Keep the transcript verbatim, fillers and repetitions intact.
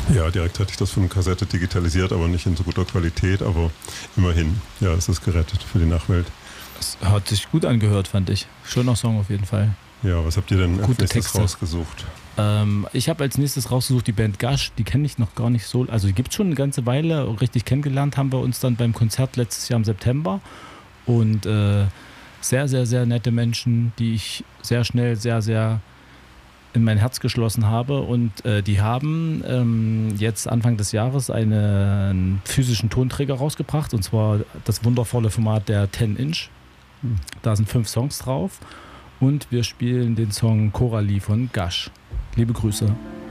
Ja, direkt hatte ich das von Kassette digitalisiert, aber nicht in so guter Qualität, aber immerhin, ja, es ist gerettet für die Nachwelt. Das hat sich gut angehört, fand ich. Schöner Song auf jeden Fall. Ja, was habt ihr denn als Gute nächstes Texte. rausgesucht? Ähm, ich habe als nächstes rausgesucht die Band Gush. Die kenne ich noch gar nicht so. Also die gibt es schon eine ganze Weile. Richtig kennengelernt haben wir uns dann beim Konzert letztes Jahr im September. Und äh, sehr, sehr, sehr nette Menschen, die ich sehr schnell, sehr, sehr in mein Herz geschlossen habe. Und äh, die haben ähm, jetzt Anfang des Jahres eine, einen physischen Tonträger rausgebracht. Und zwar das wundervolle Format der zehn Inch. Da sind fünf Songs drauf. Und wir spielen den Song Coralie von Gush. Liebe Grüße.